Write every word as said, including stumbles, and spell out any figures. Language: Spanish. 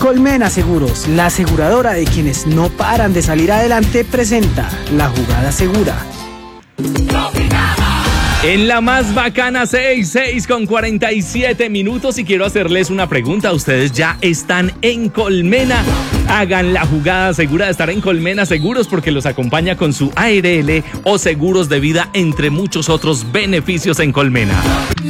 Colmena Seguros, la aseguradora de quienes no paran de salir adelante, presenta La Jugada Segura. En la más bacana, seis, seis con cuarenta y siete minutos, y quiero hacerles una pregunta. ¿Ustedes ya están en Colmena? Hagan la jugada segura de estar en Colmena Seguros, porque los acompaña con su A R L o seguros de vida, entre muchos otros beneficios en Colmena.